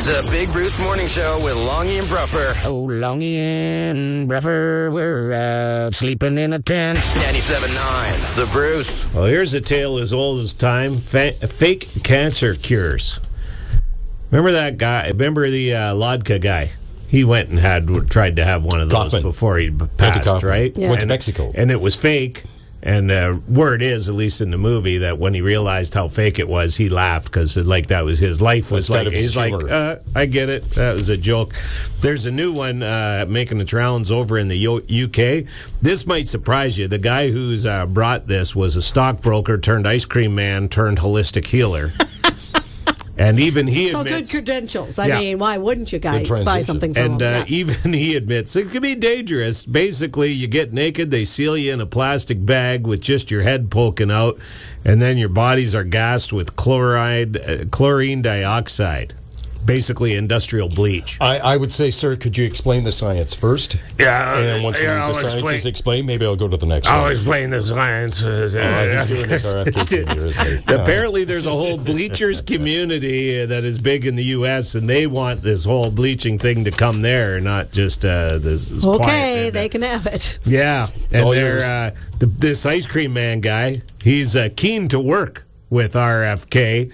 The Big Bruce Morning Show with Longy and Bruffer. Oh, Longy and Bruffer, we're out sleeping in a tent. 97.9, The Bruce. Well, here's a tale as old as time. Fake cancer cures. Remember that guy? Remember the Lodka guy? He went and tried to have one of those Kaufman. before he passed, right? Yeah. Went to Mexico. And it was fake. And word is, at least in the movie, that when he realized how fake it was, he laughed because that was his life. Was That's like, kind of he's like, humor. I get it. That was a joke. There's a new one making its rounds over in the UK. This might surprise you. The guy who's brought this was a stockbroker turned ice cream man turned holistic healer. And even he admits... So good credentials. I mean, why wouldn't you guys Good buy something from and them? even he admits it can be dangerous. Basically, you get naked, they seal you in a plastic bag with just your head poking out, and then your bodies are gassed with chlorine dioxide. Basically, industrial bleach. I would say, sir, could you explain the science first? Yeah, And once the science is explained, maybe I'll go to the next I'll one. explain the science. He's doing his RFK junior, isn't he? Apparently, there's a whole bleachers community that is big in the U.S., and they want this whole bleaching thing to come there, not just this Okay, quiet. they can have it. Yeah, and all they're this ice cream man guy. He's keen to work with RFK.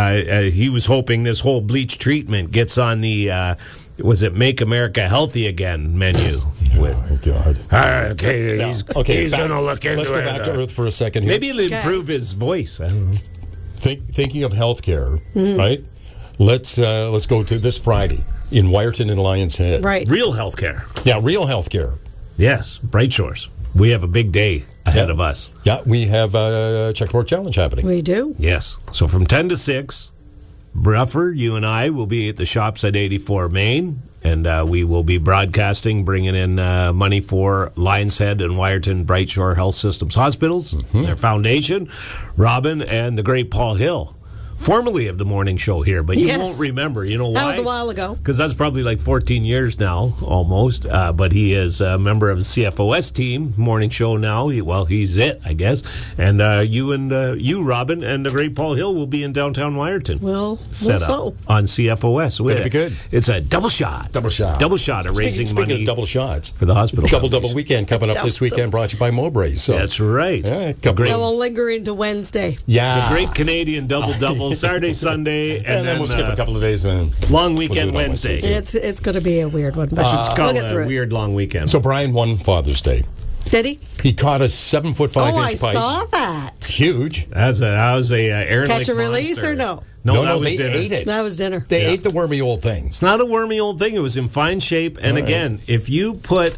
He was hoping this whole bleach treatment gets on the was it Make America Healthy Again menu. Oh, my God. Okay, he's going to look into it. Let's go back to Earth for a second here. Maybe it'll improve his voice. I don't know. Thinking of healthcare, right? Let's go to this Friday in Wyerton and Lions Head. Right. Real healthcare. Yeah, real healthcare. Yes, Bright Shores. We have a big day ahead of us. Yeah, we have a Checkboard Challenge happening. We do. Yes. So from 10 to 6, Bruffer, you and I will be at the shops at 84 Main, and we will be broadcasting, bringing in money for Lions Head and Wyerton Bright Shore Health Systems Hospitals, their foundation, Robin, and the great Paul Hill. Formerly of the morning show here, but you won't remember. You know why? That was a while ago. Because that's probably like 14 years now, almost. But he is a member of the CFOS team, morning show now. He's it, I guess. And you, Robin, and the great Paul Hill will be in downtown Wyerton. Well, set up on CFOS. It'll be good. It's a double shot. Double shot of raising Speaking money of double shots for the hospital. Double weekend coming up this weekend, brought to you by Mowbray. So that's right. Yeah, That will linger into Wednesday. Yeah. The great Canadian double. Saturday, Sunday, and then we'll skip a couple of days. And long weekend Wednesday. It's going to be a weird one, but It's called we'll get through a weird long weekend. So Brian won Father's Day. Did he? He caught a 7'5" I inch pike. saw that. Huge. That was a Air Catch Lake and release monster. or no? No, that No, was they dinner. ate it. That was dinner. They ate the wormy old things. It's not a wormy old thing. It was in fine shape. And again, if you put,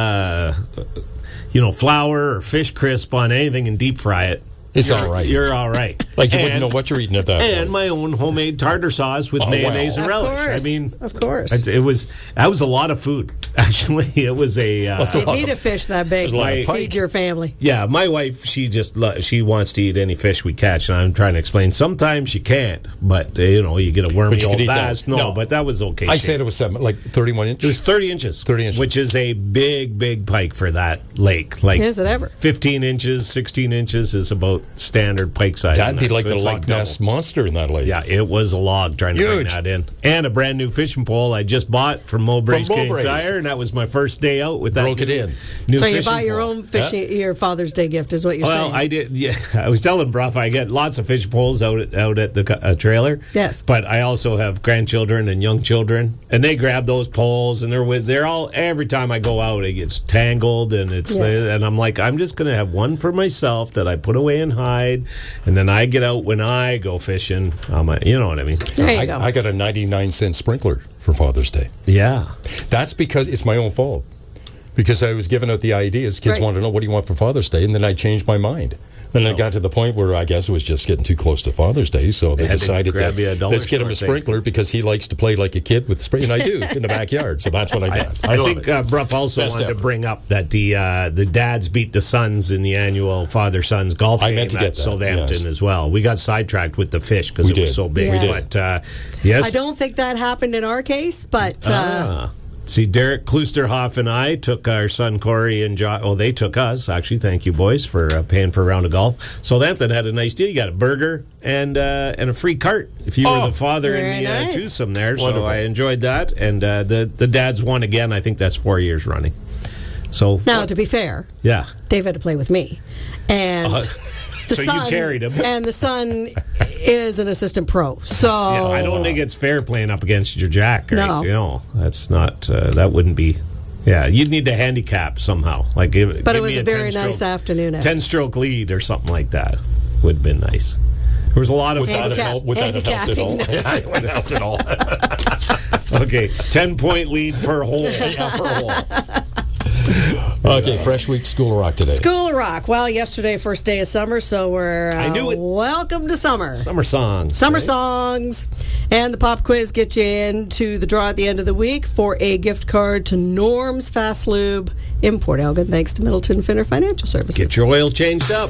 flour or fish crisp on anything and deep fry it, It's all right. You're all right. Like you wouldn't know what you're eating at that point. And my own homemade tartar sauce with mayonnaise and Of relish. course. I mean, Of course. that was a lot of food. Actually, it was a. You need a fish that big. There's a lot of pike. Feed your family. Yeah, my wife, she wants to eat any fish we catch, and I'm trying to explain. Sometimes you can't, but you get a wormy But you could old eat that. bass. No, but that was okay. I shape. said it was 31 It was inches. 30 inches. 30 inches. Which is a big pike for that lake. Like, Is it ever? 15 inches, 16 inches is about standard pike size. That'd be in there. like So the it's Loch Ness monster in that lake. Yeah, it was a log trying to bring Huge. that in. And a brand new fishing pole I just bought from Mowbray's From King Mowbray's. Tire, and that was my first day out with that. Broke it in. New So you fishing buy your pole. own fishing, your Father's Day gift is what you're Well, saying. I did. Yeah, I was telling Bruff I get lots of fish poles out at the trailer. Yes. but I also have grandchildren and young children, and they grab those poles, and they're all. Every time I go out, it gets tangled, and and I'm like, I'm just gonna have one for myself that I put away and hide, and then I get out when I go fishing. You know what I mean? There you go. I got a 99-cent sprinkler for Father's Day. Yeah. That's because it's my own fault. Because I was giving out the ideas. Kids Right. want to know, what do you want for Father's Day? And then I changed my mind. Then I got to the point where I guess it was just getting too close to Father's Day, so they had to decided grab you a dollar let's get him a store thing. sprinkler because he likes to play like a kid with sprinkler. And I do in the backyard, so that's what I got. I love think it. Bruff also Best wanted ever. to bring up that the dads beat the sons in the annual father-sons golf I game meant to at get that, Southampton yes. as well. We got sidetracked with the fish because We it was did. so big. We did. But yes, I don't think that happened in our case, but See, Derek Kloosterhoff and I took our son Corey and Josh. Oh, they took us, actually. Thank you, boys, for paying for a round of golf. Southampton had a nice deal. You got a burger and a free cart if you were the father in the very nice. twosome there. Wonderful. So I enjoyed that. And the dads won again. I think that's 4 years running. So Now, to be fair, yeah. Dave had to play with me. And the so you son, carried him. And the son is an assistant pro. So Yeah, I don't think it's fair playing up against your Jack. Right? No. You know, that's not, that wouldn't be, yeah, you'd need to handicap somehow. Like, give But it me was a very 10-stroke nice afternoon. 10-stroke lead or something like that would have been nice. There was a lot of Handicap. Would that have helped at all? Handicapping. Yeah, it wouldn't help at all. Okay, 10-point lead per hole. Yeah, per hole. Okay, Fresh Week School of Rock today. School of Rock. Well, yesterday, first day of summer, so we're I knew it. welcome to summer. Summer songs. Summer right? songs. And the pop quiz gets you into the draw at the end of the week for a gift card to Norm's Fast Lube in Port Elgin, thanks to Middleton Finner Financial Services. Get your oil changed up.